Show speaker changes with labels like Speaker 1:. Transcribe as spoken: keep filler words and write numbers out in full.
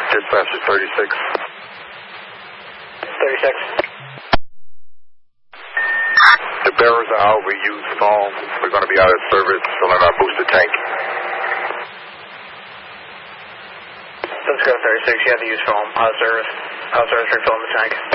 Speaker 1: Dispatch is thirty-six.
Speaker 2: thirty-six.
Speaker 1: The bearers are out. We use foam. We're going to be out of service, filling our booster tank.
Speaker 2: Let's go thirty-six. You have to use foam. Out of service. Out of service, refilling the tank.